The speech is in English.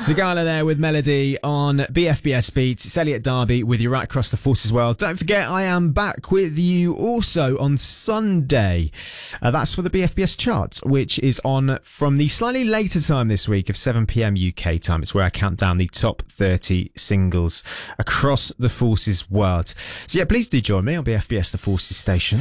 Sigala there with Melody on BFBS Beats. It's Elliot Darby with you right across the Forces world. Don't forget, I am back with you also on Sunday. That's for the BFBS chart, which is on from the slightly later time this week of 7 p.m. UK time. It's where I count down the top 30 singles across the Forces world. So yeah, please do join me on BFBS, the Forces station.